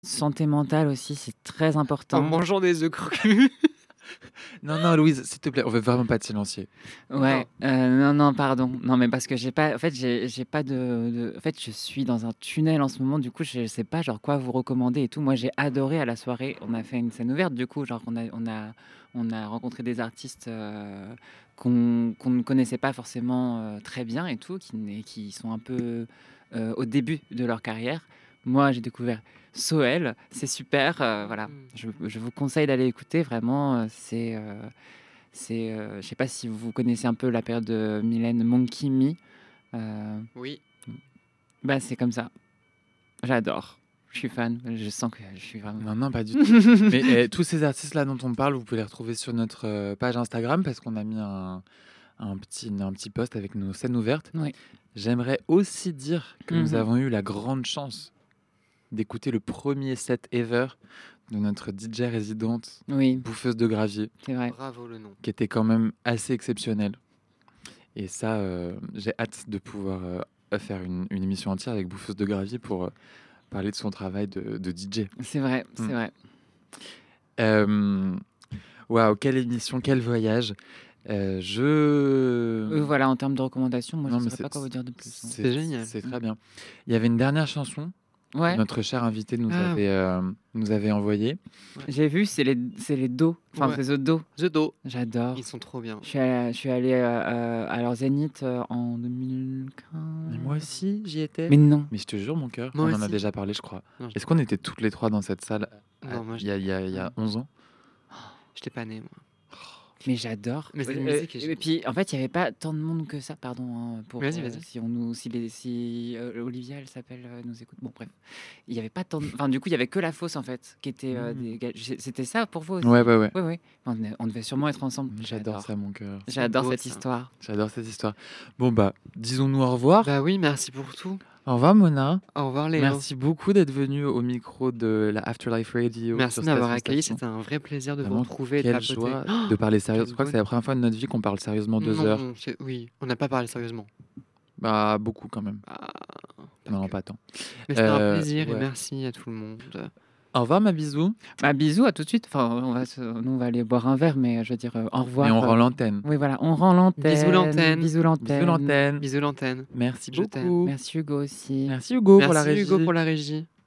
Santé mentale aussi, c'est très En important. mangeant des œufs crus. Non, Louise, s'il te plaît, on veut vraiment pas te silencier. Ouais, non, pardon. Non, mais parce que j'ai pas en fait, j'ai pas en fait, je suis dans un tunnel en ce moment, du coup, je sais pas, genre, quoi vous recommander et tout. Moi, j'ai adoré à la soirée, on a fait une scène ouverte, du coup, genre, on a rencontré des artistes, qu'on ne connaissait pas forcément, très bien et tout, qui sont un peu, au début de leur carrière. Moi, j'ai découvert Soel, c'est super, voilà. Je vous conseille d'aller écouter vraiment, je sais pas si vous connaissez un peu la période de Mylène Monkey Me. Oui. Bah, c'est comme ça. J'adore. Je suis fan. Je sens que je suis vraiment. Non, pas du tout. Mais tous ces artistes-là dont on parle, vous pouvez les retrouver sur notre page Instagram parce qu'on a mis un petit post avec nos scènes ouvertes. Oui. J'aimerais aussi dire que nous avons eu la grande chance d'écouter le premier set ever de notre DJ résidente, Oui, Bouffeuse de Gravier, c'est vrai. Bravo le nom. qui était quand même assez exceptionnel. Et ça, j'ai hâte de pouvoir faire une émission entière avec Bouffeuse de Gravier pour parler de son travail de DJ. C'est vrai, c'est vrai. Waouh, quelle émission, quel voyage. Voilà, en termes de recommandations, moi, Non, je mais ne saurais pas quoi vous dire de plus. Hein. C'est génial. C'est très bien. Il y avait une dernière chanson Ouais, que notre cher invité nous Ah, avait envoyée. j'ai vu, c'est les do. Enfin, Ouais. c'est The Do. The Do. J'adore. Ils sont trop bien. Je suis allée à leur Zénith en 2015. Mais moi aussi, j'y étais. Mais non. Mais je te jure, mon cœur, Moi on en a aussi. déjà parlé, je crois. Non, Est-ce qu'on était toutes les trois dans cette salle Non, moi, il y a 11 ans? j'étais pas né, moi. Mais j'adore. Mais cette musique est Et géniale. puis, en fait, il n'y avait pas tant de monde que ça. Pardon. Hein, pour, Vas-y. si Olivia, elle s'appelle, nous écoute. Bon, bref. Il n'y avait pas tant de... Enfin, du coup, il n'y avait que la fosse, en fait, qui était des gars. C'était ça pour vous aussi? Ouais. Oui. On devait sûrement être ensemble. J'adore ça, mon cœur. J'adore beau, cette ça. histoire. J'adore cette histoire. Bon, disons-nous au revoir. Bah oui, merci pour tout. Au revoir, Mona. Au revoir, Léo. Merci beaucoup d'être venu au micro de la Afterlife Radio. Merci sur de m'avoir Station accueilli. Station. C'était un vrai plaisir de vous Vraiment, retrouver et de quelle papoter. joie de parler sérieux. quelle Je crois que joie. c'est la première fois de notre vie qu'on parle sérieusement 2 heures. Non, oui, on n'a pas parlé sérieusement. Bah, beaucoup quand même. Ah, Non, pas tant. Mais c'était un plaisir et ouais. merci à tout le monde. Au revoir, ma bisou. Bah, bisous, à tout de suite. Enfin, nous, on va aller boire un verre, mais je veux dire, au revoir. Et on rend l'antenne. Oui, voilà, on rend l'antenne. Bisous, l'antenne. Bisous, l'antenne. Bisous, l'antenne. Bisous l'antenne. Merci Je beaucoup. t'aime. Merci, Hugo aussi. Merci, Hugo, pour la Merci régie. Hugo pour la régie.